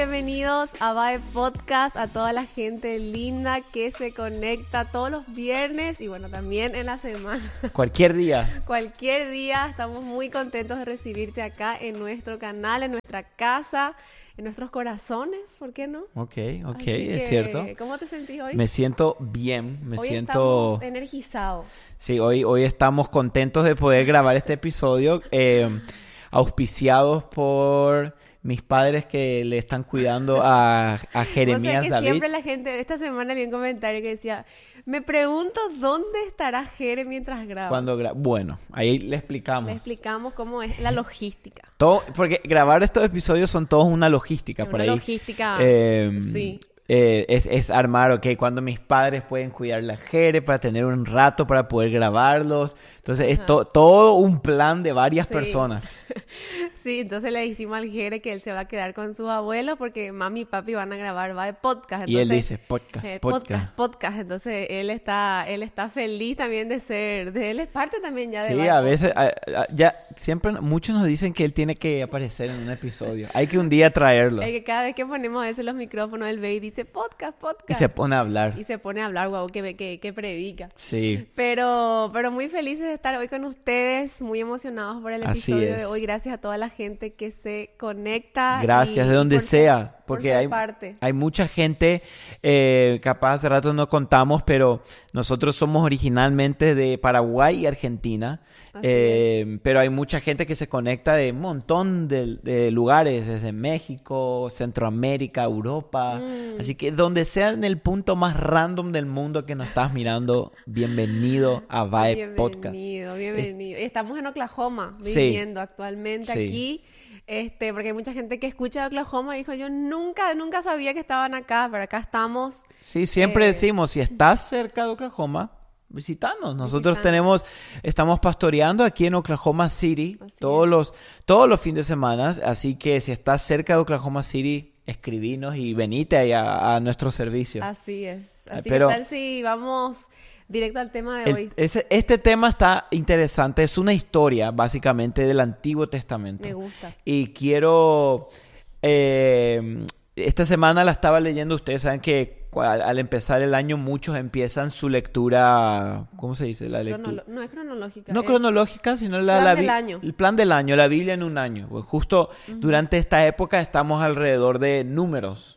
Bienvenidos a Vibe Podcast, a toda la gente linda que se conecta todos los viernes y bueno, también en la semana. Cualquier día. Cualquier día, estamos muy contentos de recibirte acá en nuestro canal, en nuestra casa, en nuestros corazones, ¿por qué no? Ok, Es cierto. ¿Cómo te sentís hoy? Me siento bien, Hoy siento... estamos energizados. Sí, hoy estamos contentos de poder grabar este episodio, auspiciados por mis padres que le están cuidando a Jeremías O sea que David. siempre la gente, esta semana leí un comentario que decía, me pregunto dónde estará Jere mientras graba. Bueno, ahí le explicamos. Le explicamos cómo es la logística. Todo, porque grabar estos episodios son todos una logística por Una ahí. logística, sí. Es armar, cuando mis padres pueden cuidar la Jere para tener un rato para poder grabarlos. Entonces es todo un plan de varias personas. Sí, entonces le dijimos al Jere que él se va a quedar con sus abuelos porque mami y papi van a grabar Vibe Podcast. Entonces, y él dice podcast. Entonces él está feliz también de él es parte también ya de Sí, Vibe a veces, Podcast. ya siempre muchos nos dicen que él tiene que aparecer en un episodio. Hay que un día traerlo. Es que cada vez que ponemos eso en los micrófonos, él ve y dice podcast. Y se pone a hablar. Y se pone a hablar, guau, que predica. Sí. Pero muy felices de estar hoy con ustedes, muy emocionados por el episodio de hoy. Gracias a toda la gente que se conecta. Gracias, de donde sea. Porque hay mucha gente, capaz hace rato no contamos, pero nosotros somos originalmente de Paraguay y Argentina. Pero hay mucha gente que se conecta de un montón de lugares, desde México, Centroamérica, Europa. Así que donde sea en el punto más random del mundo que nos estás mirando, bienvenido a Vibe Podcast. Bienvenido. Estamos en Oklahoma viviendo actualmente aquí. Porque hay mucha gente que escucha de Oklahoma y dijo, yo nunca sabía que estaban acá, pero acá estamos. Sí, siempre decimos, si estás cerca de Oklahoma, visítanos. Nosotros estamos pastoreando aquí en Oklahoma City todos los fines de semana, así que si estás cerca de Oklahoma City, escribinos y venite a nuestro servicio. Así es. Así que tal si vamos directo al tema de hoy. Este tema está interesante. Es una historia, básicamente, del Antiguo Testamento. Me gusta. Y quiero... esta semana la estaba leyendo. Ustedes saben que al empezar el año muchos empiezan su lectura... ¿Cómo se dice? La lectura. No es cronológica. No cronológica, sino el plan del año. La Biblia en un año. Pues justo durante esta época estamos alrededor de números.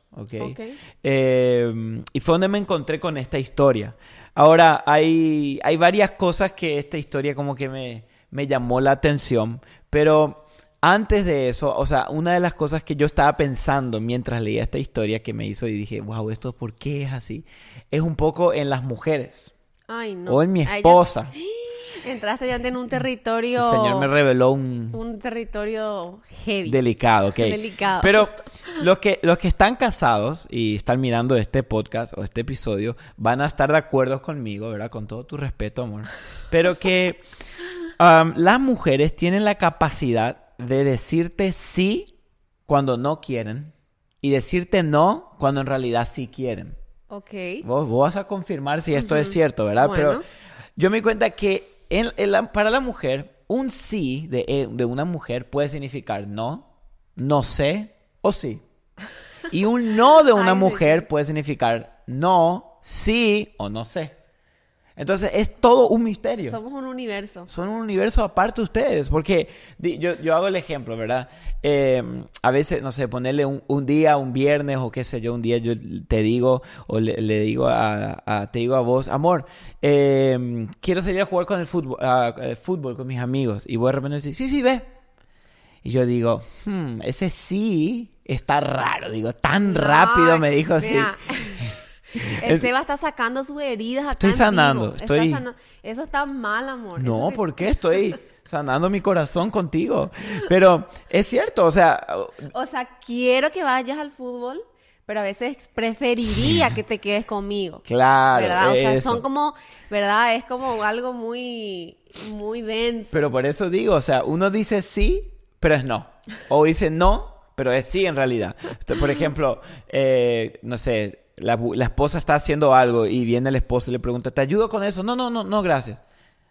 Y fue donde me encontré con esta historia. Ahora, hay varias cosas que esta historia como que me llamó la atención, pero antes de eso, o sea, una de las cosas que yo estaba pensando mientras leía esta historia que me hizo y dije, wow, ¿esto por qué es así? Es un poco en las mujeres. Ay, no. O en mi esposa. Entraste ya en un territorio... El Señor me reveló un territorio heavy. Delicado, Delicado. Pero los que están casados y están mirando este podcast o este episodio van a estar de acuerdo conmigo, ¿verdad? Con todo tu respeto, amor. Pero que las mujeres tienen la capacidad de decirte sí cuando no quieren y decirte no cuando en realidad sí quieren. Ok. Vos vas a confirmar si esto es cierto, ¿verdad? Bueno. Pero yo me di cuenta que para la mujer, un sí de una mujer puede significar no sé o sí. Y un no de una mujer puede significar no, sí o no sé. Entonces es todo un misterio. Somos un universo. Son un universo aparte ustedes. Porque yo hago el ejemplo, ¿verdad? A veces, no sé, ponerle un día, un viernes o qué sé yo, un día yo te digo o le digo te digo a vos, amor, quiero salir a jugar con el fútbol con mis amigos. Y vos de repente decís, sí, ve. Y yo digo, ese sí está raro. Digo, tan rápido me dijo sí. El Seba está sacando sus heridas acá. Estoy sanando. Eso está mal, amor. No, ¿por qué? Estoy sanando mi corazón contigo. Pero es cierto, o sea... O sea, quiero que vayas al fútbol, pero a veces preferiría que te quedes conmigo. Claro, ¿verdad? O sea, eso. son como... ¿Verdad? Es como algo muy, muy denso. Pero por eso digo, o sea, uno dice sí, pero es no. O dice no, pero es sí en realidad. Por ejemplo, no sé... La esposa está haciendo algo y viene el esposo y le pregunta, ¿te ayudo con eso? No, gracias.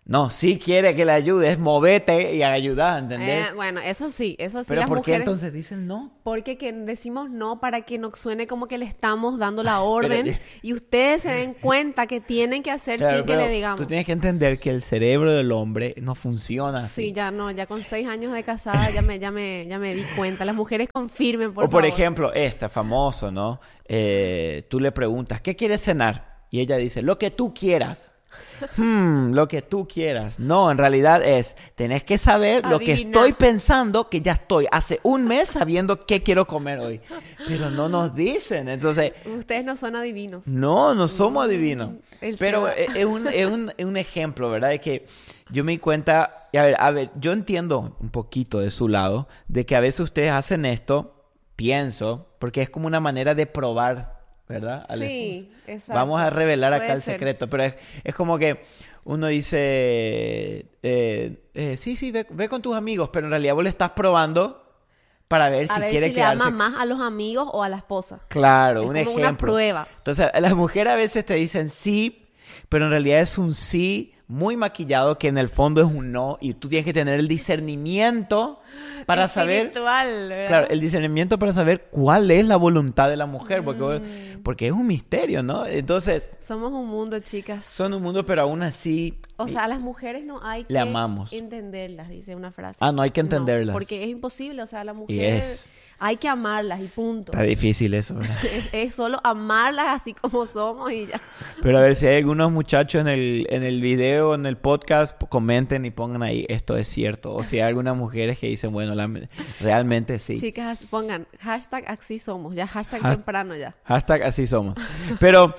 No, sí quiere que le ayudes, movete y ayuda, ¿entendés? Bueno, eso sí. Pero las ¿por qué mujeres, entonces dicen no? Porque decimos no para que no suene como que le estamos dando la orden y ustedes se den cuenta que tienen que hacer sin que le digamos. Tú tienes que entender que el cerebro del hombre no funciona así. Sí, ya con 6 años de casada ya me di cuenta. Las mujeres confirmen, por favor. O por ejemplo, famoso, ¿no? Tú le preguntas, ¿qué quieres cenar? Y ella dice, lo que tú quieras. Lo que tú quieras. No, en realidad tenés que saber lo que estoy pensando, que ya estoy hace un mes sabiendo qué quiero comer hoy. Pero no nos dicen, entonces... Ustedes no son adivinos. No somos adivinos. Pero es un ejemplo, ¿verdad? De que yo me di cuenta... A ver, yo entiendo un poquito de su lado, de que a veces ustedes hacen esto, pienso, porque es como una manera de probar, ¿verdad? Sí, exacto. Vamos a revelar acá el secreto, pero es como que uno dice, sí, ve con tus amigos, pero en realidad vos le estás probando para ver si quiere si quedarse. le ama más a los amigos o a la esposa. Claro, es un como ejemplo. Una prueba. Entonces, las mujeres a veces te dicen sí, pero en realidad es un sí muy maquillado que en el fondo es un no, y tú tienes que tener el discernimiento para saber, ¿verdad? Claro, el discernimiento para saber cuál es la voluntad de la mujer, porque es un misterio, ¿no? Entonces, somos un mundo, chicas. Son un mundo, pero aún así, o sea, a las mujeres no hay le amamos. Entenderlas, dice una frase. No hay que entenderlas. No, porque es imposible, o sea, la mujer hay que amarlas y punto. Está difícil eso, ¿verdad? es solo amarlas así como somos y ya. Pero a ver, si hay algunos muchachos en el video, en el podcast, comenten y pongan ahí, esto es cierto. O si hay algunas mujeres que dicen, bueno, realmente sí. Chicas, pongan hashtag así somos, ya temprano ya. Hashtag así somos. Pero,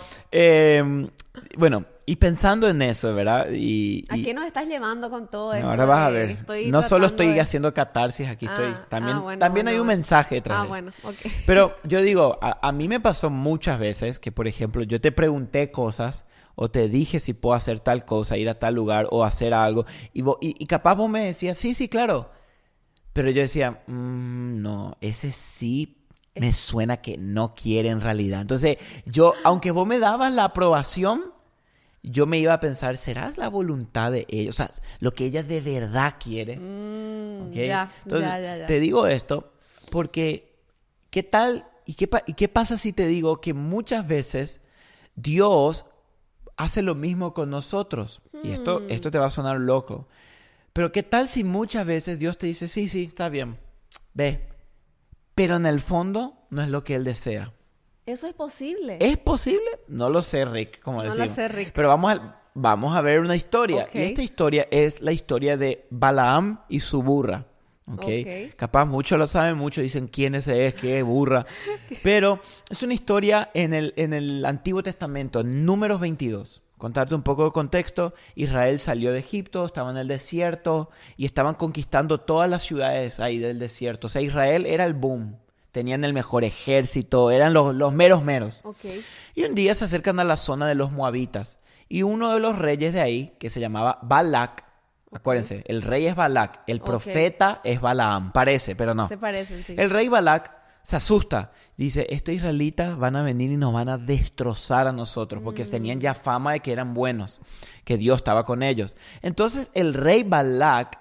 bueno, y pensando en eso, ¿verdad? ¿A qué nos estás llevando con todo esto? Ahora vas a ver. No solo estoy haciendo catarsis, aquí estoy. También hay un mensaje detrás de bueno, ok. Pero yo digo, a mí me pasó muchas veces que, por ejemplo, yo te pregunté cosas o te dije si puedo hacer tal cosa, ir a tal lugar o hacer algo. Y capaz vos me decías, sí, claro. Pero yo decía, no, ese sí me suena que no quiere en realidad. Entonces, aunque vos me dabas la aprobación, yo me iba a pensar, ¿será la voluntad de ella? O sea, lo que ella de verdad quiere. ¿Okay? Entonces, te digo esto porque, ¿qué tal? ¿Y qué pasa si te digo que muchas veces Dios hace lo mismo con nosotros? Y esto te va a sonar loco. Pero ¿qué tal si muchas veces Dios te dice, sí, está bien, ve, pero en el fondo no es lo que Él desea? ¿Eso es posible? ¿Es posible? No lo sé, Rick, como decimos. No lo sé, Rick. Pero vamos a ver una historia. Okay. Y esta historia es la historia de Balaam y su burra. ¿Okay? Capaz muchos lo saben, muchos dicen quién ese es, qué burra. Pero es una historia en el Antiguo Testamento, en Números 22. Contarte un poco de contexto, Israel salió de Egipto, estaba en el desierto y estaban conquistando todas las ciudades ahí del desierto. O sea, Israel era el boom, tenían el mejor ejército, eran los meros. Okay. Y un día se acercan a la zona de los moabitas y uno de los reyes de ahí, que se llamaba Balac, acuérdense, el rey es Balac, el profeta es Balaam, parece, pero no. Se parecen, sí. El rey Balac se asusta. Dice, estos israelitas van a venir y nos van a destrozar a nosotros porque tenían ya fama de que eran buenos, que Dios estaba con ellos. Entonces el rey Balac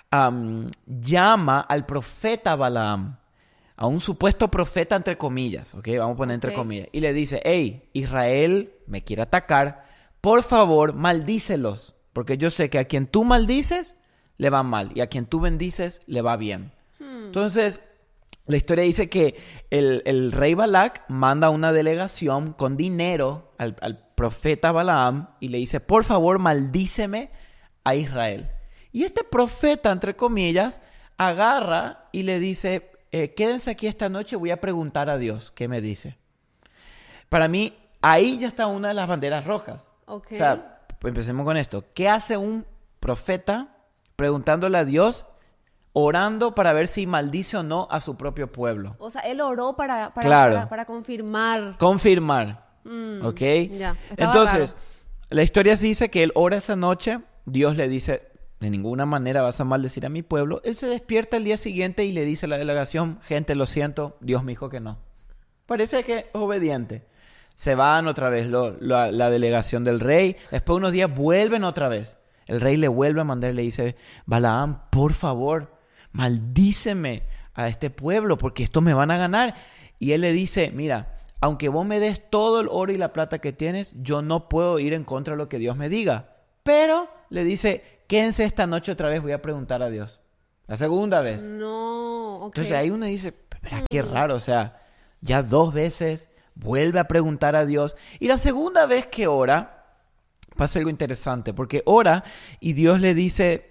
llama al profeta Balaam, a un supuesto profeta entre comillas, ¿ok? Vamos a poner entre comillas. Y le dice, hey, Israel me quiere atacar, por favor, maldícelos, porque yo sé que a quien tú maldices le va mal y a quien tú bendices le va bien. Entonces, la historia dice que el rey Balac manda una delegación con dinero al profeta Balaam y le dice, por favor, maldíceme a Israel. Y este profeta, entre comillas, agarra y le dice, quédense aquí esta noche, voy a preguntar a Dios qué me dice. Para mí, ahí ya está una de las banderas rojas. Okay. O sea, empecemos con esto. ¿Qué hace un profeta preguntándole a Dios, orando para ver si maldice o no a su propio pueblo? O sea, él oró para confirmar. Confirmar. ¿Ok? Ya, entonces, raro. La historia sí dice que él ora esa noche. Dios le dice, de ninguna manera vas a maldecir a mi pueblo. Él se despierta el día siguiente y le dice a la delegación, gente, lo siento, Dios me dijo que no. Parece que es obediente. Se van otra vez la delegación del rey. Después de unos días vuelven otra vez. El rey le vuelve a mandar y le dice, Balaam, por favor, maldíceme a este pueblo porque estos me van a ganar. Y él le dice, mira, aunque vos me des todo el oro y la plata que tienes, yo no puedo ir en contra de lo que Dios me diga. Pero le dice, quédense esta noche otra vez, voy a preguntar a Dios. La segunda vez. No, ok. Entonces ahí uno dice, pero qué raro, o sea, ya 2 veces vuelve a preguntar a Dios. Y la segunda vez que ora, pasa algo interesante, porque ora y Dios le dice,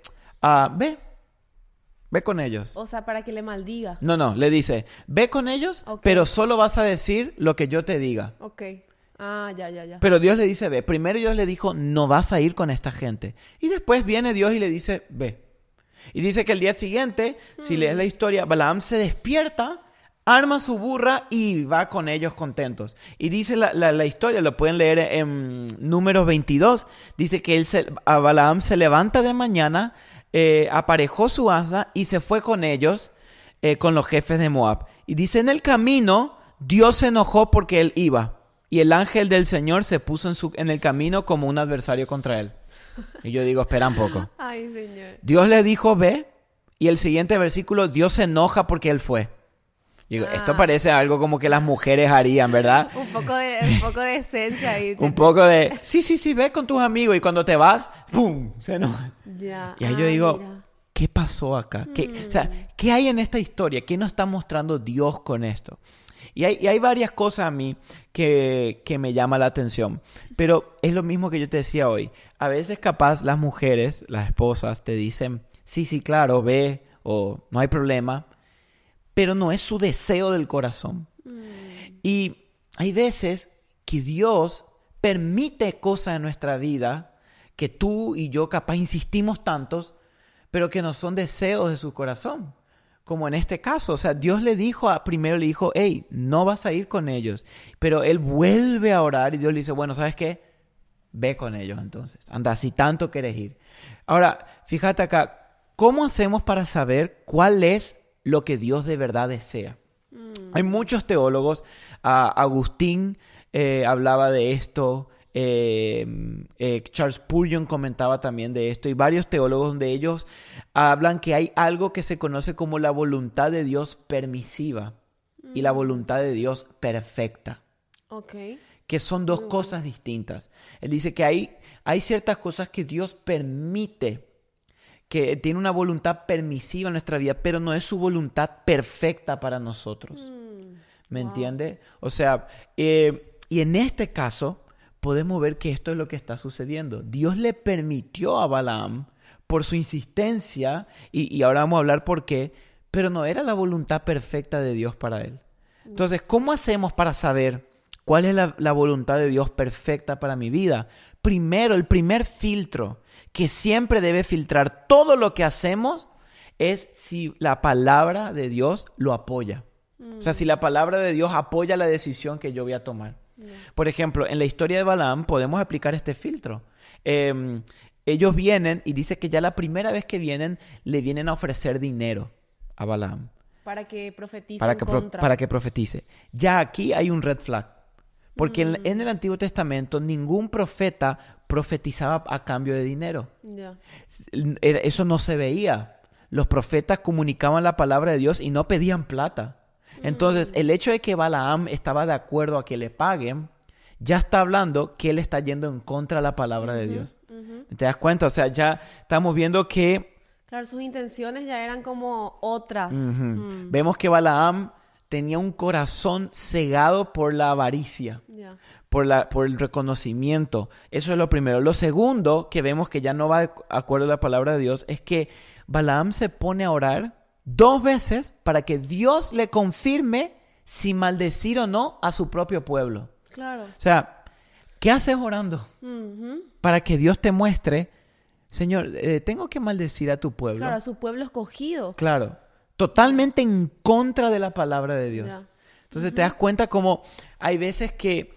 ve con ellos. O sea, para que le maldiga. No, le dice, ve con ellos, pero solo vas a decir lo que yo te diga. Ok. Ah, ya. Pero Dios le dice, ve. Primero Dios le dijo, no vas a ir con esta gente. Y después viene Dios y le dice, ve. Y dice que el día siguiente, si lees la historia, Balaam se despierta, arma su burra y va con ellos contentos. Y dice la historia, lo pueden leer en Números 22, dice que a Balaam se levanta de mañana, aparejó su asa y se fue con ellos, con los jefes de Moab. Y dice, en el camino, Dios se enojó porque él iba. Y el ángel del Señor se puso en el camino como un adversario contra él. Y yo digo, espera un poco. Ay, Señor. Dios le dijo, ve. Y el siguiente versículo, Dios se enoja porque él fue. Digo, esto parece algo como que las mujeres harían, ¿verdad? Un poco de esencia ahí. Un poco de, sí, ve con tus amigos. Y cuando te vas, ¡pum! Se enoja. Ya. Y ahí yo digo, mira, ¿qué pasó acá? O sea, ¿qué hay en esta historia? ¿Qué nos está mostrando Dios con esto? Y hay varias cosas a mí que me llama la atención. Pero es lo mismo que yo te decía hoy. A veces capaz las mujeres, las esposas, te dicen, sí, claro, ve, o no hay problema. Pero no es su deseo del corazón. Y hay veces que Dios permite cosas en nuestra vida que tú y yo capaz insistimos tantos, pero que no son deseos de su corazón. Como en este caso, o sea, Dios primero le dijo, hey, no vas a ir con ellos. Pero él vuelve a orar y Dios le dice, bueno, ¿sabes qué? Ve con ellos entonces. Anda, si tanto quieres ir. Ahora, fíjate acá, ¿cómo hacemos para saber cuál es lo que Dios de verdad desea? Hay muchos teólogos, Agustín hablaba de esto, Charles Spurgeon comentaba también de esto, y varios teólogos donde ellos hablan que hay algo que se conoce como la voluntad de Dios permisiva y la voluntad de Dios perfecta. Okay. Que son dos cosas distintas. Él dice que hay ciertas cosas que Dios permite, que tiene una voluntad permisiva en nuestra vida, pero no es su voluntad perfecta para nosotros. ¿Me entiende? O sea, y en este caso podemos ver que esto es lo que está sucediendo. Dios le permitió a Balaam por su insistencia, y ahora vamos a hablar por qué, pero no era la voluntad perfecta de Dios para él. Entonces, ¿cómo hacemos para saber cuál es la voluntad de Dios perfecta para mi vida? Primero, el primer filtro que siempre debe filtrar todo lo que hacemos es si la palabra de Dios lo apoya. O sea, si la palabra de Dios apoya la decisión que yo voy a tomar. Por ejemplo, en la historia de Balaam podemos aplicar este filtro. Ellos vienen y dice que ya la primera vez que vienen, le vienen a ofrecer dinero a Balaam. Para que profetice para que profetice. Ya aquí hay un red flag. Porque en el Antiguo Testamento ningún profeta profetizaba a cambio de dinero. Eso no se veía. Los profetas comunicaban la palabra de Dios y no pedían plata. Entonces, el hecho de que Balaam estaba de acuerdo a que le paguen, ya está hablando que él está yendo en contra de la palabra de Dios. ¿Te das cuenta? O sea, ya estamos viendo que... Claro, sus intenciones ya eran como otras. Vemos que Balaam tenía un corazón cegado por la avaricia, por el reconocimiento. Eso es lo primero. Lo segundo, que vemos que ya no va de acuerdo a la palabra de Dios, es que Balaam se pone a orar 2 veces para que Dios le confirme si maldecir o no a su propio pueblo. Claro. O sea, ¿qué haces orando? Para que Dios te muestre, Señor, tengo que maldecir a tu pueblo. Claro, a su pueblo escogido. Claro. Totalmente en contra de la palabra de Dios. Entonces te das cuenta como hay veces que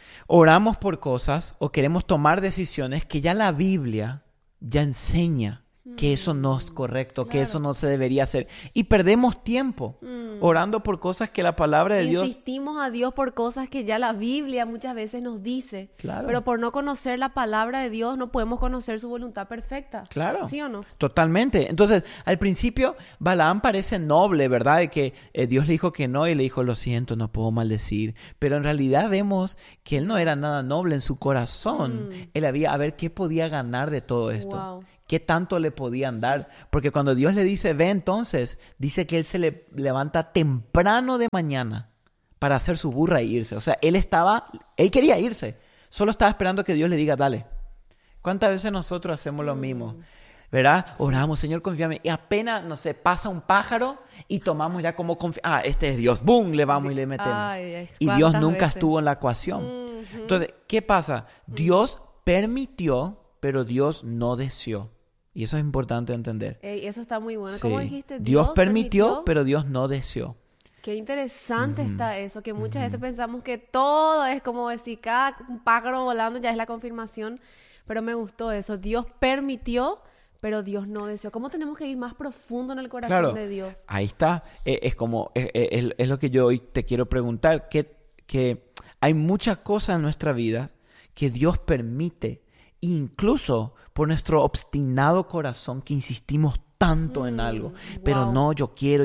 oramos por cosas o queremos tomar decisiones que ya la Biblia ya enseña que eso no es correcto, que eso no se debería hacer. Y perdemos tiempo orando por cosas que la palabra de Dios... Insistimos a Dios por cosas que ya la Biblia muchas veces nos dice. Claro. Pero por no conocer la palabra de Dios no podemos conocer su voluntad perfecta. Claro. ¿Sí o no? Totalmente. Entonces, al principio, Balaam parece noble, ¿verdad? De que Dios le dijo que no y le dijo, lo siento, no puedo maldecir. Pero en realidad vemos que él no era nada noble en su corazón. Él había, a ver, ¿qué podía ganar de todo esto? Wow. ¿Qué tanto le podían dar? Porque cuando Dios le dice, ve entonces, dice que él se le levanta temprano de mañana para hacer su burra e irse. O sea, él quería irse. Solo estaba esperando que Dios le diga, dale. ¿Cuántas veces nosotros hacemos lo mismo? ¿Verdad? Sí. Oramos, Señor, confíame. Y apenas, no sé, pasa un pájaro y tomamos ya como confianza. Este es Dios. ¡Bum! Le vamos y le metemos. Y Dios nunca estuvo en la ecuación. Entonces, ¿qué pasa? Dios permitió, pero Dios no deseó. Y eso es importante entender. Eso está muy bueno. Sí. ¿Cómo dijiste? Dios permitió, pero Dios no deseó. Qué interesante está eso, que muchas veces pensamos que todo es como decir, cada pájaro volando ya es la confirmación, pero me gustó eso. Dios permitió, pero Dios no deseó. ¿Cómo tenemos que ir más profundo en el corazón de Dios? Ahí está. Es lo que yo hoy te quiero preguntar, que hay muchas cosas en nuestra vida que Dios permite, incluso por nuestro obstinado corazón que insistimos tanto en algo, pero no, yo quiero.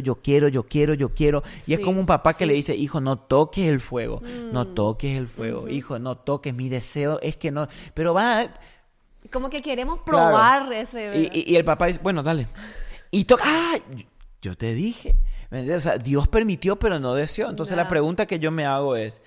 Y es como un papá que le dice, hijo, no toques el fuego, no toques el fuego, hijo, no toques, mi deseo es que no, pero va... Como que queremos probar ese... Y el papá dice, bueno, dale. Y toca, yo te dije. O sea, Dios permitió, pero no deseó. Entonces la pregunta que yo me hago es,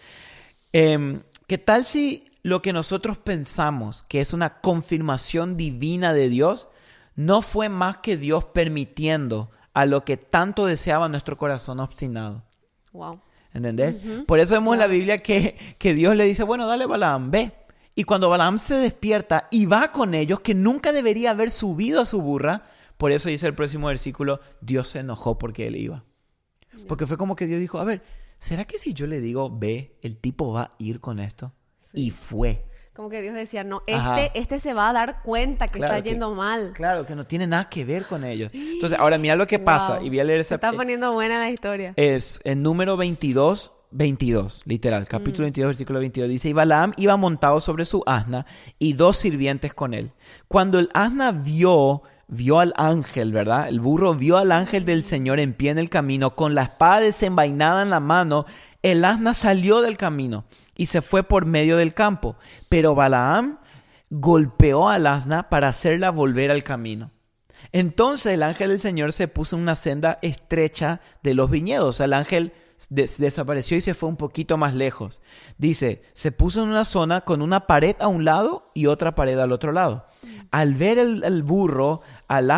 ¿qué tal si lo que nosotros pensamos que es una confirmación divina de Dios no fue más que Dios permitiendo a lo que tanto deseaba nuestro corazón obstinado? Wow. ¿Entendés? Por eso vemos en la Biblia que Dios le dice, bueno, dale, Balaam, ve. Y cuando Balaam se despierta y va con ellos, que nunca debería haber subido a su burra, por eso dice el próximo versículo, Dios se enojó porque él iba. Porque fue como que Dios dijo, a ver, ¿será que si yo le digo, ve, el tipo va a ir con esto? Sí. Y fue. Como que Dios decía, no, este se va a dar cuenta que está yendo mal. Claro, que no tiene nada que ver con ellos. Entonces, ahora mira lo que pasa. Y voy a leer esa... Se está poniendo buena la historia. Es en número 22, literal, capítulo 22, versículo 22. Dice, y Balaam iba montado sobre su asna y 2 sirvientes con él. Cuando el asna vio al ángel, ¿verdad? El burro vio al ángel del Señor en pie en el camino, con la espada desenvainada en la mano, el asna salió del camino y se fue por medio del campo. Pero Balaam golpeó al asna para hacerla volver al camino. Entonces el ángel del Señor se puso en una senda estrecha de los viñedos. O sea, el ángel desapareció y se fue un poquito más lejos. Dice, se puso en una zona con una pared a un lado y otra pared al otro lado. Al ver el burro, al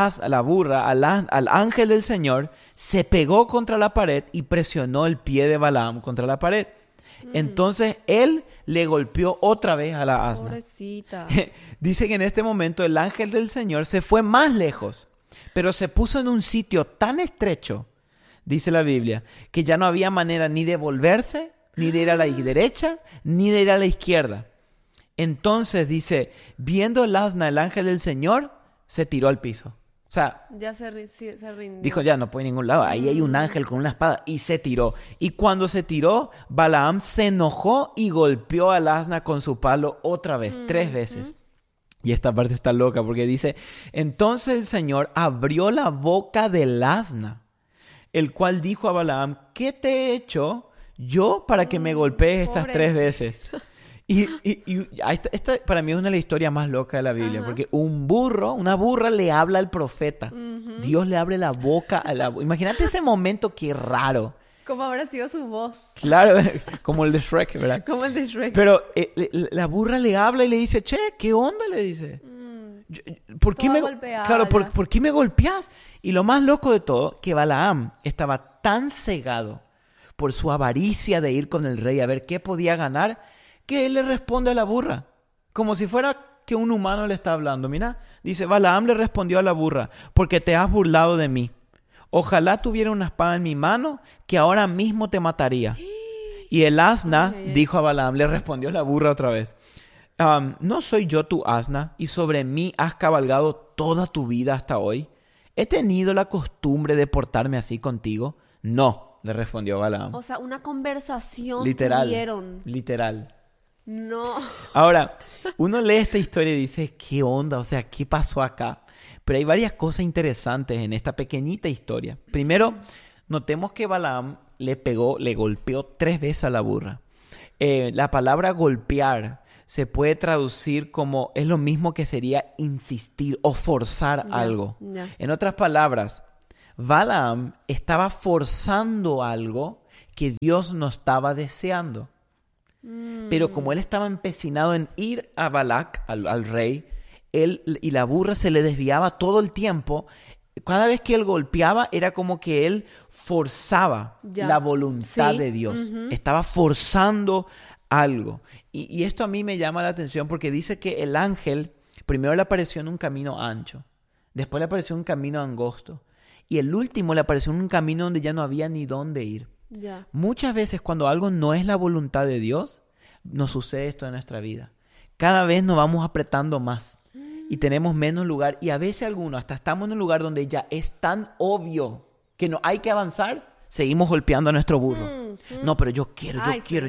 ángel del Señor, se pegó contra la pared y presionó el pie de Balaam contra la pared. Entonces él le golpeó otra vez a la asna. Pobrecita. Dice que en este momento el ángel del Señor se fue más lejos, pero se puso en un sitio tan estrecho, dice la Biblia, que ya no había manera ni de volverse, ni de ir a la derecha, ni de ir a la izquierda. Entonces dice, viendo el asna, el ángel del Señor se tiró al piso. O sea, ya se rindió. Dijo, ya no puedo ir a ningún lado. Ahí hay un ángel con una espada. Y se tiró. Y cuando se tiró, Balaam se enojó y golpeó al asna con su palo otra vez, 3 veces. Y esta parte está loca porque dice, entonces el Señor abrió la boca del asna, el cual dijo a Balaam, ¿qué te he hecho yo para que me golpees estas 3 veces? Y esta para mí es una de las historias más locas de la Biblia, porque una burra le habla al profeta. Dios le abre la boca a la burra. Imagínate ese momento, qué raro. ¿Cómo habrá sido su voz? Claro, como el de Shrek, ¿verdad? Como el de Shrek. Pero la burra le habla y le dice, che, ¿qué onda? Le dice. ¿Por qué ¿por qué me golpeas? Y lo más loco de todo, que Balaam estaba tan cegado por su avaricia de ir con el rey a ver qué podía ganar, que él le responde a la burra, como si fuera que un humano le está hablando. Mira, dice, Balaam le respondió a la burra, porque te has burlado de mí. Ojalá tuviera una espada en mi mano, que ahora mismo te mataría. Y el asna dijo a Balaam, le respondió la burra otra vez, ¿no soy yo tu asna y sobre mí has cabalgado toda tu vida hasta hoy? ¿He tenido la costumbre de portarme así contigo? No, le respondió Balaam. O sea, una conversación tuvieron. Literal. No. Ahora, uno lee esta historia y dice, ¿qué onda? O sea, ¿qué pasó acá? Pero hay varias cosas interesantes en esta pequeñita historia. Primero, notemos que Balaam le golpeó 3 veces a la burra. La palabra golpear se puede traducir como, es lo mismo que sería insistir o forzar algo. En otras palabras, Balaam estaba forzando algo que Dios no estaba deseando. Pero como él estaba empecinado en ir a Balac, al rey, él y la burra se le desviaba todo el tiempo. Cada vez que él golpeaba era como que él forzaba la voluntad de Dios. Estaba forzando algo. Y esto a mí me llama la atención porque dice que el ángel primero le apareció en un camino ancho, después le apareció en un camino angosto y el último le apareció en un camino donde ya no había ni dónde ir. Muchas veces cuando algo no es la voluntad de Dios, nos sucede esto en nuestra vida. Cada vez nos vamos apretando más y tenemos menos lugar y a veces algunos hasta estamos en un lugar donde ya es tan obvio que no hay que avanzar, seguimos golpeando a nuestro burro. No, pero yo quiero,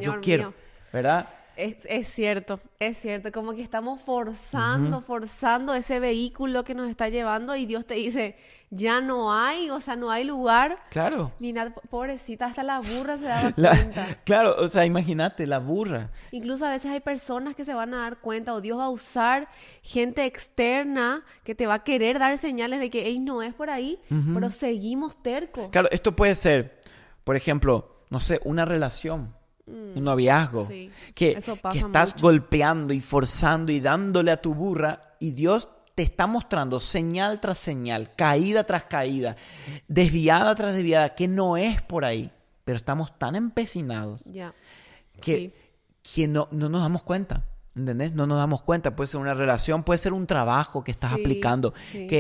¿verdad? Es cierto, como que estamos forzando ese vehículo que nos está llevando y Dios te dice, ya no hay, o sea, no hay lugar. Claro. Mira, pobrecita, hasta la burra se daba cuenta. Claro, o sea, imagínate, la burra. Incluso a veces hay personas que se van a dar cuenta o Dios va a usar gente externa que te va a querer dar señales de que, no es por ahí, pero seguimos tercos. Claro, esto puede ser, por ejemplo, no sé, una relación. Un noviazgo, que estás golpeando y forzando y dándole a tu burra y Dios te está mostrando señal tras señal, caída tras caída, desviada tras desviada, que no es por ahí, pero estamos tan empecinados que no nos damos cuenta, ¿entendés? No nos damos cuenta, puede ser una relación, puede ser un trabajo que estás aplicando,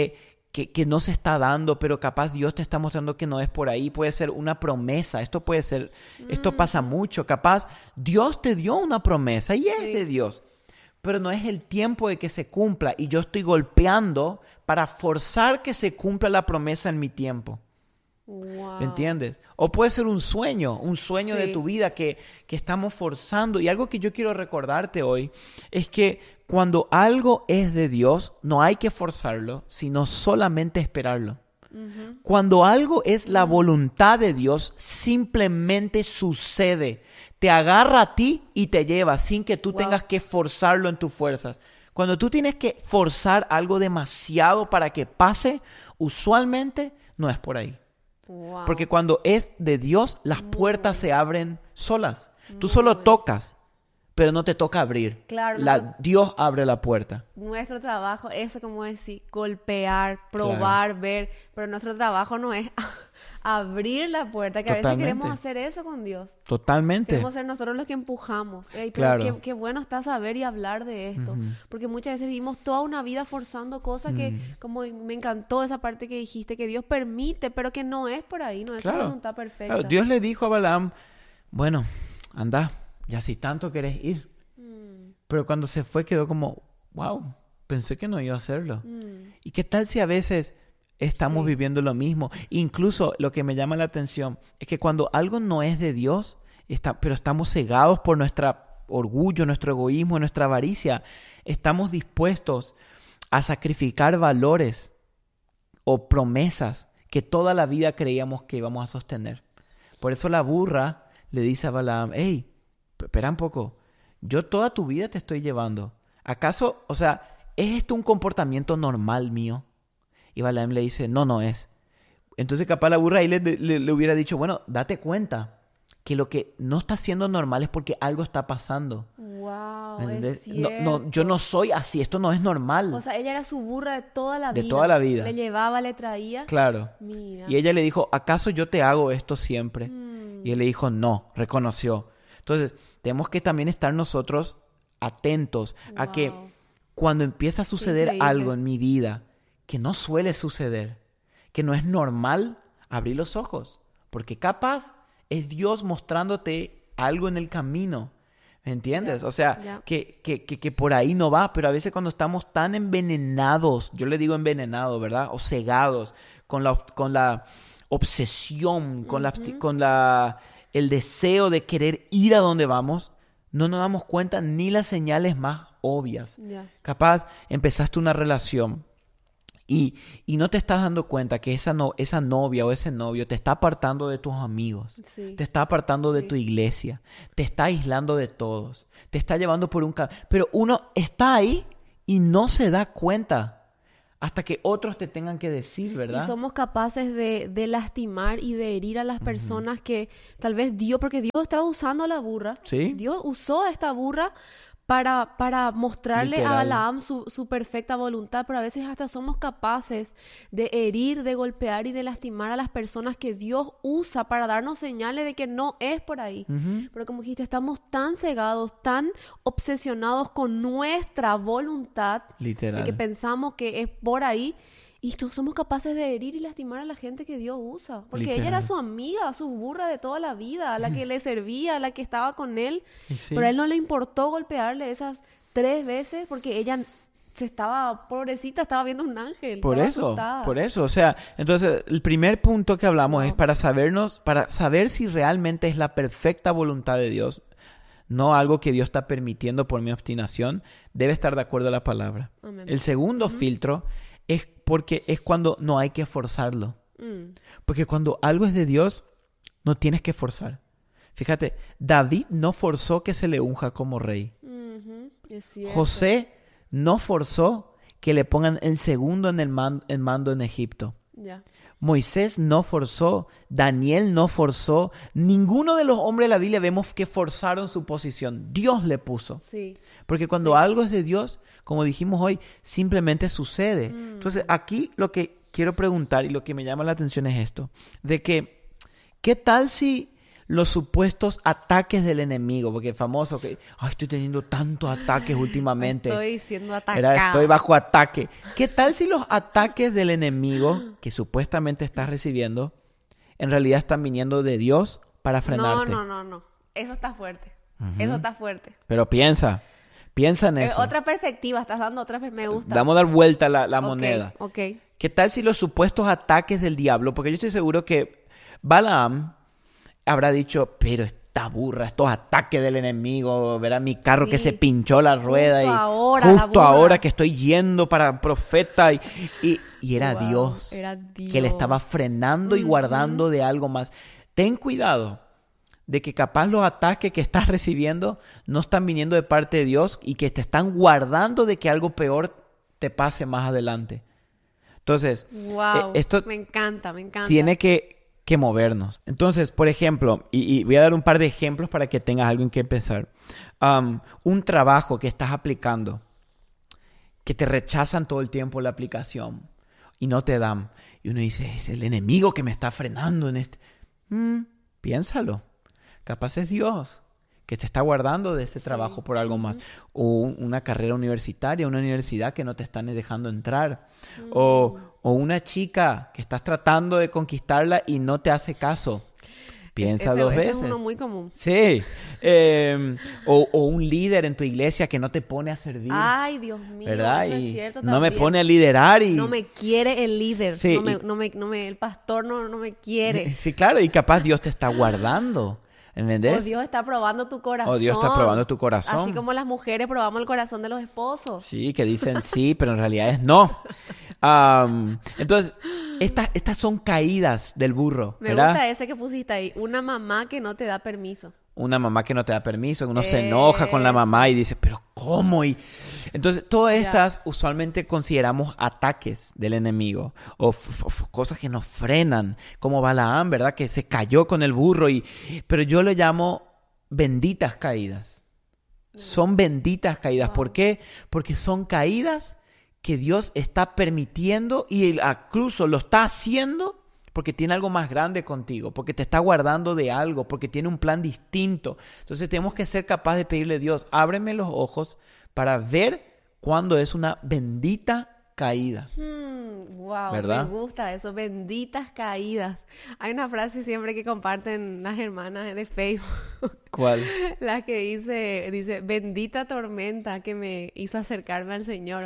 que no se está dando, pero capaz Dios te está mostrando que no es por ahí. Puede ser una promesa. Esto puede ser, esto pasa mucho. Capaz Dios te dio una promesa y es de Dios, pero no es el tiempo de que se cumpla y yo estoy golpeando para forzar que se cumpla la promesa en mi tiempo. Wow. ¿Me entiendes? O puede ser un sueño de tu vida que estamos forzando. Y algo que yo quiero recordarte hoy es que cuando algo es de Dios, no hay que forzarlo, sino solamente esperarlo. Cuando algo es la voluntad de Dios, simplemente sucede. Te agarra a ti y te lleva sin que tú tengas que forzarlo en tus fuerzas. Cuando tú tienes que forzar algo demasiado para que pase, usualmente no es por ahí. Porque cuando es de Dios, las puertas se abren solas. Tú solo tocas, pero no te toca abrir. Claro, Dios abre la puerta. Nuestro trabajo, eso como decir, golpear, probar, ver, pero nuestro trabajo no es abrir la puerta, que a veces queremos hacer eso con Dios. Totalmente. Queremos ser nosotros los que empujamos. Pero qué bueno está saber y hablar de esto, porque muchas veces vivimos toda una vida forzando cosas que, como me encantó esa parte que dijiste, que Dios permite, pero que no es por ahí, no es su voluntad perfecta. Claro. Dios le dijo a Balaam, bueno, anda, ya si tanto querés ir. Pero cuando se fue quedó como, wow, pensé que no iba a hacerlo. ¿Y qué tal si a veces estamos viviendo lo mismo? Incluso lo que me llama la atención es que cuando algo no es de Dios, pero estamos cegados por nuestro orgullo, nuestro egoísmo, nuestra avaricia, estamos dispuestos a sacrificar valores o promesas que toda la vida creíamos que íbamos a sostener. Por eso la burra le dice a Balaam, hey, espera un poco, yo toda tu vida te estoy llevando. ¿Acaso, o sea, es esto un comportamiento normal mío? Y Balaam le dice, no es. Entonces capaz la burra ahí le hubiera dicho, bueno, date cuenta que lo que no está siendo normal es porque algo está pasando. Wow, es cierto. No, yo no soy así, esto no es normal. O sea, ella era su burra de toda la vida. De toda la vida. Le llevaba, le traía. Claro. Mira. Y ella le dijo, ¿acaso yo te hago esto siempre? Y él le dijo, no, reconoció. Entonces, tenemos que también estar nosotros atentos a que cuando empieza a suceder algo en mi vida que no suele suceder, que no es normal, abrir los ojos. Porque capaz es Dios mostrándote algo en el camino. ¿Entiendes? O sea, que por ahí no va, pero a veces cuando estamos tan envenenados, yo le digo envenenado, ¿verdad? O cegados con la obsesión, el deseo de querer ir a donde vamos, no nos damos cuenta ni las señales más obvias. Capaz empezaste una relación y no te estás dando cuenta que esa novia o ese novio te está apartando de tus amigos, te está apartando de tu iglesia, te está aislando de todos, te está llevando por un camino. Pero uno está ahí y no se da cuenta hasta que otros te tengan que decir, ¿verdad? Y somos capaces de lastimar y de herir a las personas que tal vez porque Dios estaba usando a la burra. ¿Sí? Dios usó a esta burra para mostrarle Literal. a Balaam su perfecta voluntad, pero a veces hasta somos capaces de herir, de golpear y de lastimar a las personas que Dios usa para darnos señales de que no es por ahí. Pero como dijiste, estamos tan cegados, tan obsesionados con nuestra voluntad, Literal. de que pensamos que es por ahí. Y somos capaces de herir y lastimar a la gente que Dios usa. Porque Literal. ella era su amiga, su burra de toda la vida, a la que le servía, a la que estaba con él. Sí. Pero a él no le importó golpearle esas 3 veces porque ella pobrecita, estaba viendo un ángel. Por asustada. eso. O sea, entonces el primer punto que hablamos es para saber si realmente es la perfecta voluntad de Dios. No algo que Dios está permitiendo por mi obstinación. Debe estar de acuerdo a la palabra. Amén. El segundo filtro es porque es cuando no hay que forzarlo. Porque cuando algo es de Dios, no tienes que forzar. Fíjate, David no forzó que se le unja como rey. Es cierto. José no forzó que le pongan el segundo en el mando en Egipto. Ya. Moisés no forzó, Daniel no forzó, ninguno de los hombres de la Biblia vemos que forzaron su posición. Dios le puso. Sí. Porque cuando algo es de Dios, como dijimos hoy, simplemente sucede. Entonces, aquí lo que quiero preguntar y lo que me llama la atención es esto, de que, ¿qué tal si los supuestos ataques del enemigo? Porque es famoso que, estoy teniendo tantos ataques últimamente. Estoy siendo atacada. Estoy bajo ataque. ¿Qué tal si los ataques del enemigo que supuestamente estás recibiendo, en realidad están viniendo de Dios para frenarte? No. Eso está fuerte. Eso está fuerte. Pero piensa en eso. Otra perspectiva, estás dando otra perspectiva. Me gusta. Vamos a dar vuelta la moneda. Ok. ¿Qué tal si los supuestos ataques del diablo? Porque yo estoy seguro que Balaam habrá dicho, pero esta burra, estos ataques del enemigo, verá mi carro que se pinchó la rueda justo ahora que estoy yendo para profeta y era Dios que le estaba frenando y guardando de algo más. Ten cuidado de que capaz los ataques que estás recibiendo no están viniendo de parte de Dios y que te están guardando de que algo peor te pase más adelante. Entonces, esto me encanta. Tiene que movernos. Entonces, por ejemplo, y voy a dar un par de ejemplos para que tengas algo en qué pensar. Un trabajo que estás aplicando, que te rechazan todo el tiempo la aplicación y no te dan. Y uno dice, es el enemigo que me está frenando en este. Piénsalo. Capaz es Dios que te está guardando de ese trabajo por algo más. O una carrera universitaria, una universidad que no te están dejando entrar. O una chica que estás tratando de conquistarla y no te hace caso. Piensa dos veces. Ese es uno muy común. Sí. O un líder en tu iglesia que no te pone a servir. Ay, Dios mío, ¿verdad? eso Y es cierto no también. me pone a liderar y... No me quiere el líder. Sí, el pastor no me quiere. Sí, claro. Y capaz Dios te está guardando. ¿Entendés? O Dios está probando tu corazón. Así como las mujeres probamos el corazón de los esposos. Sí, que dicen sí, pero en realidad es no. Entonces, estas son caídas del burro, ¿verdad? Me gusta ese que pusiste ahí. Una mamá que no te da permiso. Una mamá que no te da permiso, uno se enoja con la mamá y dice, ¿pero cómo? Y entonces, todas estas usualmente consideramos ataques del enemigo o cosas que nos frenan, como Balaam, ¿verdad? Que se cayó con el burro, pero yo le llamo benditas caídas. Son benditas caídas. ¿Por qué? Porque son caídas que Dios está permitiendo y incluso lo está haciendo porque tiene algo más grande contigo, porque te está guardando de algo, porque tiene un plan distinto. Entonces tenemos que ser capaces de pedirle a Dios, ábreme los ojos para ver cuándo es una bendita caídas. Wow, ¿verdad? me gusta eso, benditas caídas. Hay una frase siempre que comparten las hermanas de Facebook. ¿Cuál? La que dice, bendita tormenta que me hizo acercarme al Señor.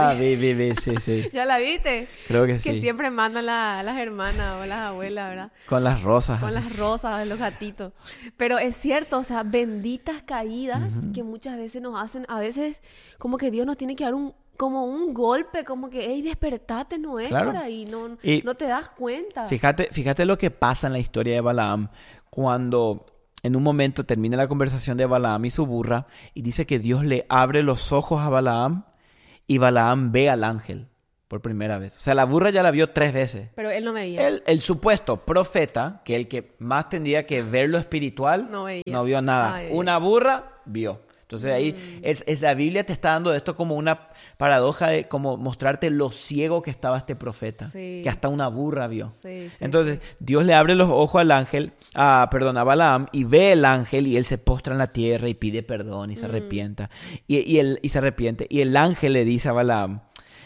Sí. ¿Ya la viste? Creo que sí. Que siempre mandan las hermanas o las abuelas, ¿verdad? Con las rosas. Con así. las rosas, los gatitos. Pero es cierto, o sea, benditas caídas que muchas veces nos hacen, a veces como que Dios nos tiene que dar como un golpe, como que, hey, despertate, no es por ahí, no te das cuenta. Fíjate lo que pasa en la historia de Balaam cuando en un momento termina la conversación de Balaam y su burra y dice que Dios le abre los ojos a Balaam y Balaam ve al ángel por primera vez. O sea, la burra ya la vio 3 veces. Pero él no veía. El supuesto profeta, que el que más tendría que ver lo espiritual, no vio nada. Una burra vio. Entonces ahí es la Biblia te está dando esto como una paradoja de como mostrarte lo ciego que estaba este profeta, que hasta una burra vio. Entonces Dios le abre los ojos al ángel, a Balaam, y ve el ángel y él se postra en la tierra y pide perdón y se arrepienta. Y se arrepiente. Y el ángel le dice a Balaam,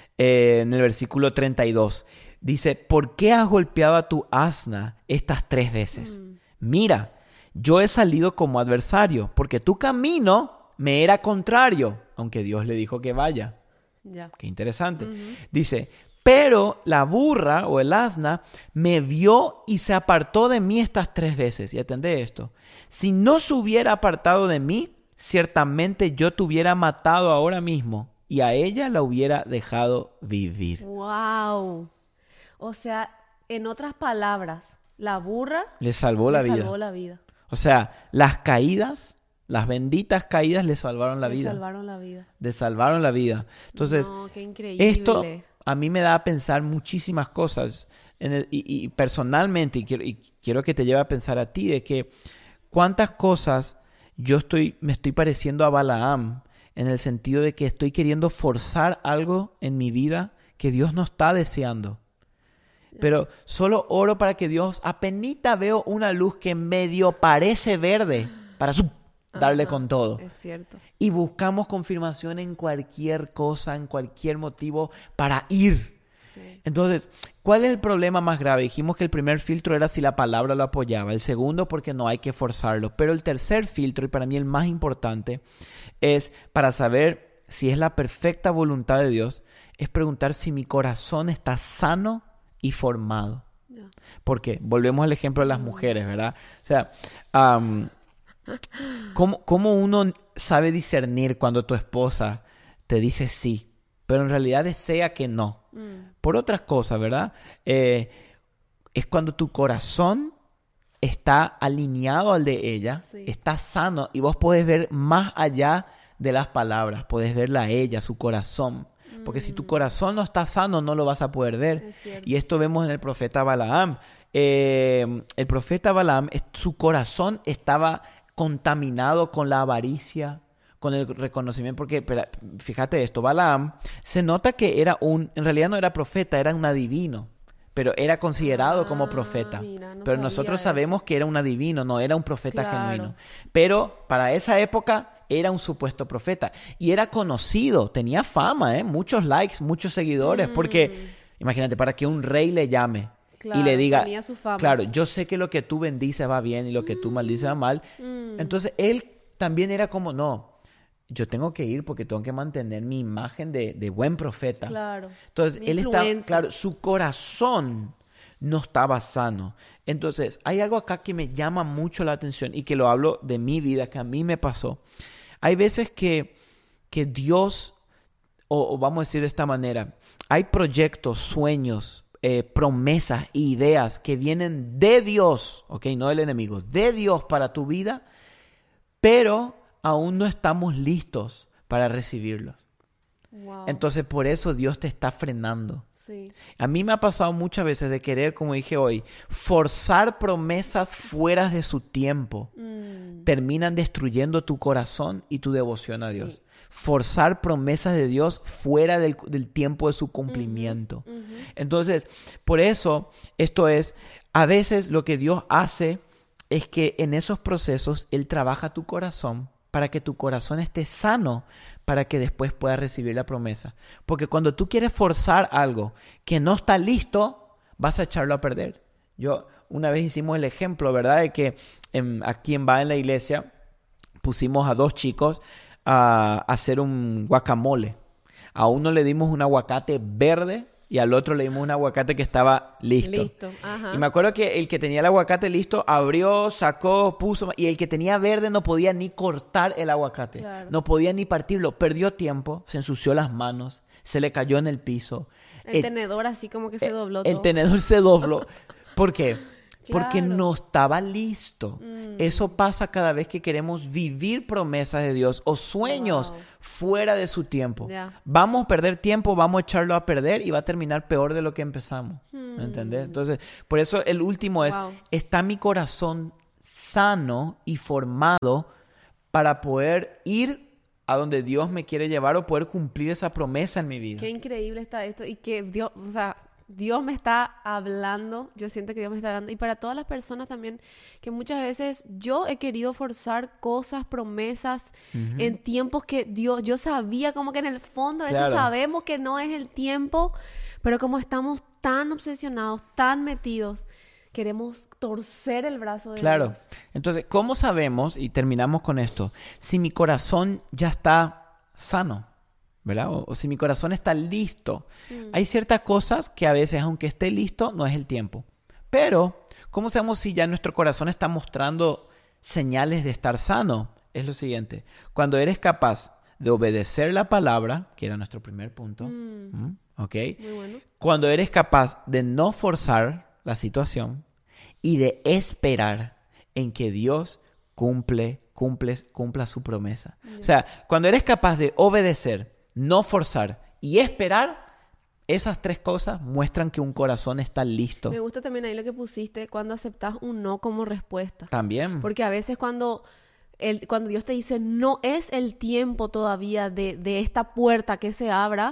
en el versículo 32, dice, ¿por qué has golpeado a tu asna estas 3 veces? Mira, yo he salido como adversario, porque tu camino me era contrario, aunque Dios le dijo que vaya. Qué interesante. Dice, pero la burra o el asna me vio y se apartó de mí estas 3 veces. Y atendé esto. Si no se hubiera apartado de mí, ciertamente yo te hubiera matado ahora mismo y a ella la hubiera dejado vivir. ¡Wow! O sea, en otras palabras, la burra le salvó la vida. O sea, las caídas... Las benditas caídas le salvaron la vida. Le salvaron la vida. Entonces, qué increíble. Esto a mí me da a pensar muchísimas cosas. Y personalmente, y quiero que te lleve a pensar a ti, de que cuántas cosas me estoy pareciendo a Balaam, en el sentido de que estoy queriendo forzar algo en mi vida que Dios no está deseando. Pero solo oro para que Dios, apenita veo una luz que medio parece verde, para darle con todo. Es cierto. Y buscamos confirmación en cualquier cosa, en cualquier motivo para ir. Sí. Entonces, ¿cuál es el problema más grave? Dijimos que el primer filtro era si la palabra lo apoyaba. El segundo, porque no hay que forzarlo. Pero el tercer filtro, y para mí el más importante, es para saber si es la perfecta voluntad de Dios, es preguntar si mi corazón está sano y formado. No. Porque volvemos al ejemplo de las mujeres, ¿verdad? O sea, ¿Cómo uno sabe discernir cuando tu esposa te dice sí, pero en realidad desea que no? Por otras cosas, ¿verdad? Es cuando tu corazón está alineado al de ella, está sano y vos podés ver más allá de las palabras, podés verla a ella, su corazón. Porque si tu corazón no está sano, no lo vas a poder ver. Y esto vemos en el profeta Balaam. El profeta Balaam, su corazón estaba contaminado con la avaricia, con el reconocimiento, porque fíjate esto, Balaam se nota que en realidad no era profeta, era un adivino, pero era considerado como profeta. Mira, pero nosotros sabemos que era un adivino, no era un profeta genuino. Pero para esa época era un supuesto profeta y era conocido, tenía fama, muchos likes, muchos seguidores, porque imagínate, para que un rey le llame, y le diga, claro, yo sé que lo que tú bendices va bien y lo que tú maldices va mal. Entonces, él también era como, no, yo tengo que ir porque tengo que mantener mi imagen de buen profeta. Claro. Entonces, él estaba, claro, su corazón no estaba sano. Entonces, hay algo acá que me llama mucho la atención y que lo hablo de mi vida, que a mí me pasó. Hay veces que Dios, o vamos a decir de esta manera, hay proyectos, sueños, promesas, ideas que vienen de Dios, ¿ok? No del enemigo, de Dios para tu vida, pero aún no estamos listos para recibirlos. Wow. Entonces, por eso Dios te está frenando. Sí. A mí me ha pasado muchas veces de querer, como dije hoy, forzar promesas fuera de su tiempo. Terminan destruyendo tu corazón y tu devoción a Dios. Forzar promesas de Dios fuera del tiempo de su cumplimiento. Entonces, por eso, a veces lo que Dios hace es que en esos procesos Él trabaja tu corazón para que tu corazón esté sano, para que después puedas recibir la promesa. Porque cuando tú quieres forzar algo que no está listo, vas a echarlo a perder. Una vez hicimos el ejemplo, ¿verdad? De que aquí en la iglesia pusimos a 2 chicos a hacer un guacamole. A uno le dimos un aguacate verde y al otro le dimos un aguacate que estaba listo. Ajá. Y me acuerdo que el que tenía el aguacate listo abrió, sacó, puso, y el que tenía verde no podía ni cortar el aguacate. Claro. No podía ni partirlo. Perdió tiempo, se ensució las manos, se le cayó en el piso. El tenedor así como que se dobló todo. El tenedor se dobló. ¿Por qué? Porque Claro. no estaba listo. Eso pasa cada vez que queremos vivir promesas de Dios o sueños fuera de su tiempo. Ya. Vamos a perder tiempo, vamos a echarlo a perder y va a terminar peor de lo que empezamos. ¿Me entendés? Entonces, por eso el último es, ¿está mi corazón sano y formado para poder ir a donde Dios me quiere llevar o poder cumplir esa promesa en mi vida? Qué increíble está esto y que Dios, Dios me está hablando, yo siento que Dios me está hablando. Y para todas las personas también, que muchas veces yo he querido forzar cosas, promesas, en tiempos que yo sabía como que en el fondo, a veces sabemos que no es el tiempo, pero como estamos tan obsesionados, tan metidos, queremos torcer el brazo de Dios. Entonces, ¿cómo sabemos, y terminamos con esto, si mi corazón ya está sano? ¿Verdad? O si mi corazón está listo. Hay ciertas cosas que a veces, aunque esté listo, no es el tiempo. Pero, ¿cómo sabemos si ya nuestro corazón está mostrando señales de estar sano? Es lo siguiente. Cuando eres capaz de obedecer la palabra, que era nuestro primer punto, ¿ok? Muy bueno. Cuando eres capaz de no forzar la situación y de esperar en que Dios cumpla su promesa. O sea, cuando eres capaz de obedecer, no forzar y esperar, esas 3 cosas muestran que un corazón está listo. Me gusta también ahí lo que pusiste, cuando aceptas un no como respuesta. También. Porque a veces cuando Dios te dice, no es el tiempo todavía de esta puerta que se abra,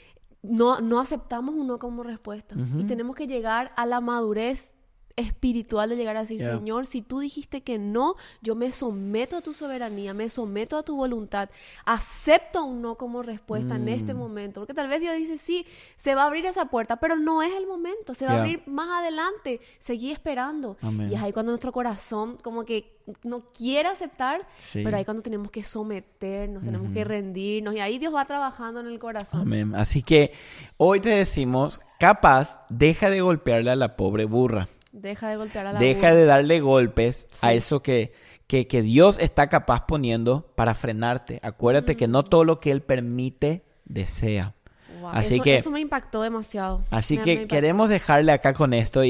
no aceptamos un no como respuesta. Y tenemos que llegar a la madurez espiritual de llegar a decir, Señor, si tú dijiste que no, yo me someto a tu soberanía, me someto a tu voluntad, acepto un no como respuesta en este momento, porque tal vez Dios dice, sí, se va a abrir esa puerta, pero no es el momento, se va a abrir más adelante, seguí esperando. Amén. Y es ahí cuando nuestro corazón como que no quiere aceptar, pero ahí cuando tenemos que someternos, tenemos que rendirnos, y ahí Dios va trabajando en el corazón. Amén. Así que hoy te decimos, capaz, deja de golpearle a la pobre burra. Deja de golpear a la Deja burra. de darle golpes a eso que Dios está capaz poniendo para frenarte. Acuérdate que no todo lo que Él permite, desea. Wow. Así que eso me impactó demasiado. Así Me que impactó. queremos dejarle acá con esto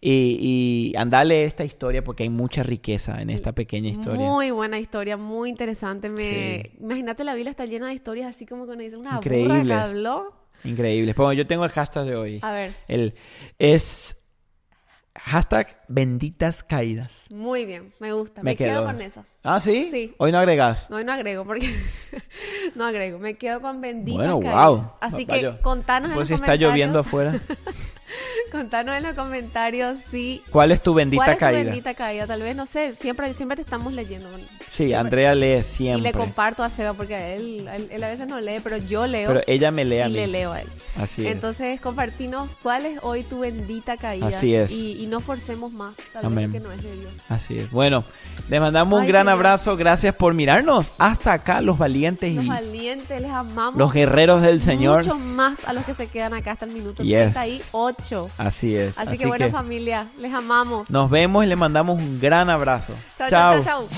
y andarle esta historia porque hay mucha riqueza en esta pequeña historia. Muy buena historia, muy interesante. Sí. Imagínate, la Biblia está llena de historias así como cuando dice una burra Increíbles. que habló. Increíbles. Bueno, yo tengo el hashtag de hoy. A ver. Es hashtag benditas caídas. Muy bien, me gusta. Me Me quedo quedo. con eso. ¿Ah, sí? Sí. Hoy no agregas. No, y no agrego porque no agrego. Me quedo con benditas Bueno, caídas. wow. Así que Vaya. contanos en Pues los si está comentarios. lloviendo afuera. Contanos en los comentarios si ¿Cuál es tu bendita ¿cuál es tu caída? bendita caída? Tal vez, no sé, siempre te estamos leyendo. Sí, Siempre. Andrea lee Y siempre. le comparto a Seba porque él a veces no lee, pero yo leo Pero ella me lee a y mí. le leo a él. Así es. Entonces, compartinos cuál es hoy tu bendita caída. Así es. Y no forcemos más, tal Amén. vez lo que no es de Dios. Así es. Bueno, les mandamos un Ay, gran Señor. abrazo. Gracias por mirarnos hasta acá, los valientes Los y valientes, les amamos. los guerreros del Señor. Mucho más a los que se quedan acá hasta el minuto Yes. 38. Así es. Así que bueno, familia, les amamos. nos vemos y les mandamos un gran abrazo. Chao, chao, chao, chao.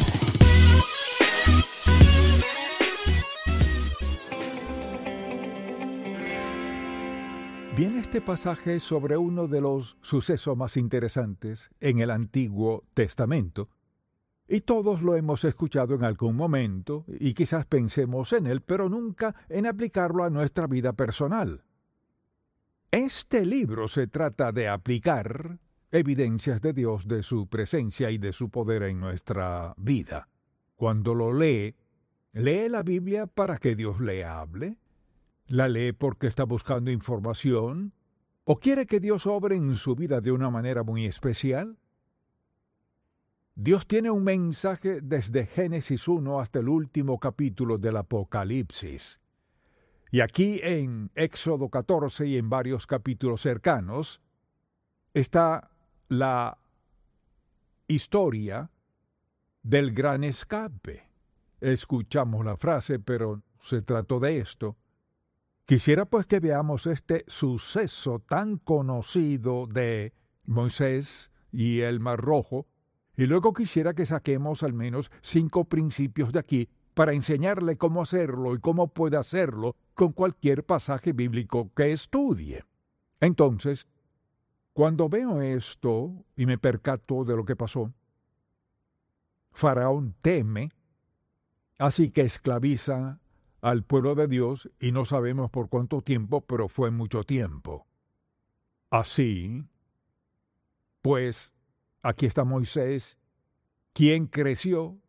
Viene este pasaje sobre uno de los sucesos más interesantes en el Antiguo Testamento, y todos lo hemos escuchado en algún momento, y quizás pensemos en él, pero nunca en aplicarlo a nuestra vida personal. Este libro se trata de aplicar evidencias de Dios, de su presencia y de su poder en nuestra vida. Cuando lo lee la Biblia para que Dios le hable. ¿La lee porque está buscando información? ¿O quiere que Dios obre en su vida de una manera muy especial? Dios tiene un mensaje desde Génesis 1 hasta el último capítulo del Apocalipsis. Y aquí en Éxodo 14 y en varios capítulos cercanos está la historia del gran escape. Escuchamos la frase, pero se trató de esto. Quisiera pues que veamos este suceso tan conocido de Moisés y el Mar Rojo, y luego quisiera que saquemos al menos 5 principios de aquí para enseñarle cómo hacerlo y cómo puede hacerlo con cualquier pasaje bíblico que estudie. Entonces, cuando veo esto y me percato de lo que pasó, Faraón teme, así que esclaviza al pueblo de Dios y no sabemos por cuánto tiempo, pero fue mucho tiempo. Así, pues, aquí está Moisés, quien creció